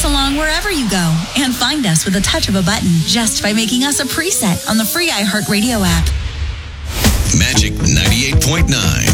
us along wherever you go and find us with a touch of a button just by making us a preset on the free iHeartRadio app. Magic 98.9.